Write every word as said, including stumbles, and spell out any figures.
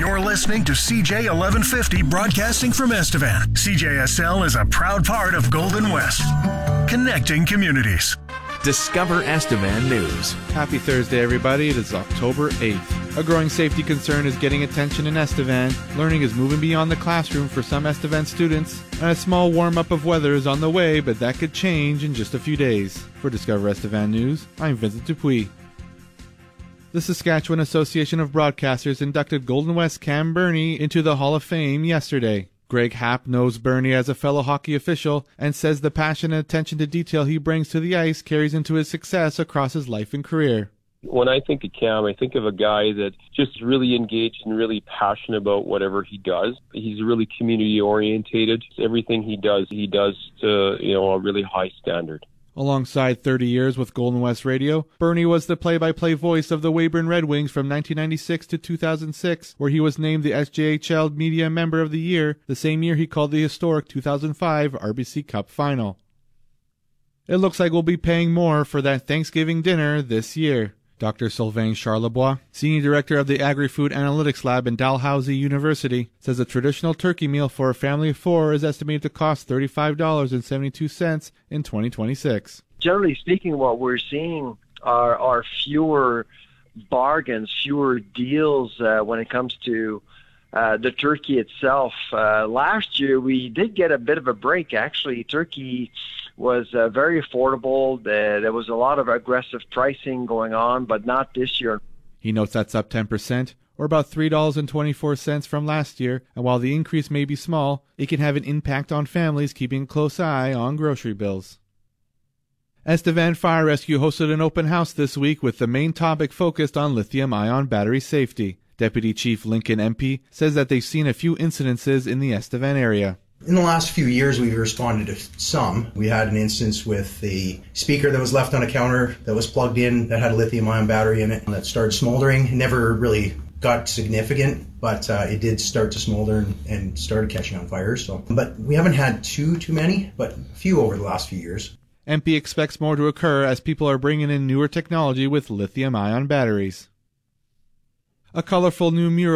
You're listening to C J eleven fifty broadcasting from Estevan. C J S L is a proud part of Golden West, connecting communities. Discover Estevan News. Happy Thursday, everybody. It is October eighth. A growing safety concern is getting attention in Estevan. Learning is moving beyond the classroom for some Estevan students, and a small warm-up of weather is on the way, but that could change in just a few days. For Discover Estevan News, I'm Vincent Dupuis. The Saskatchewan Association of Broadcasters inducted Golden West Cam Bernie into the Hall of Fame yesterday. Greg Happ knows Bernie as a fellow hockey official and says the passion and attention to detail he brings to the ice carries into his success across his life and career. When I think of Cam, I think of a guy that just really engaged and really passionate about whatever he does. He's really community orientated. Everything he does, he does to, you know, a really high standard. Alongside thirty years with Golden West Radio, Bernie was the play-by-play voice of the Weyburn Red Wings from nineteen ninety-six to two thousand six, where he was named the S J H L Media Member of the Year, the same year he called the historic two thousand five R B C Cup Final. It looks like we'll be paying more for that Thanksgiving dinner this year. Doctor Sylvain Charlebois, Senior Director of the Agri-Food Analytics Lab in Dalhousie University, says a traditional turkey meal for a family of four is estimated to cost thirty-five dollars and seventy-two cents in twenty twenty-six. Generally speaking, what we're seeing are, are fewer bargains, fewer deals uh, when it comes to uh, the turkey itself. Uh, last year, we did get a bit of a break. Actually, turkey was uh, very affordable. Uh, there was a lot of aggressive pricing going on, but not this year. He notes that's up ten percent, or about three dollars and twenty-four cents from last year, and while the increase may be small, it can have an impact on families keeping a close eye on grocery bills. Estevan Fire Rescue hosted an open house this week with the main topic focused on lithium-ion battery safety. Deputy Chief Lincoln M P says that they've seen a few incidences in the Estevan area. In the last few years, we've responded to some. We had an instance with the speaker that was left on a counter that was plugged in that had a lithium-ion battery in it that started smoldering. It never really got significant, but uh, it did start to smolder and, and started catching on fire. So, but we haven't had too too many, but a few over the last few years. M P expects more to occur as people are bringing in newer technology with lithium-ion batteries. A colorful new mural